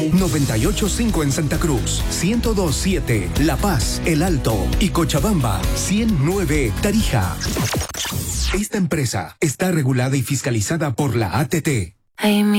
98.5 en Santa Cruz, 102.7 La Paz, El Alto y Cochabamba, 100.9 Tarija. Esta empresa está regulada y fiscalizada por la ATT.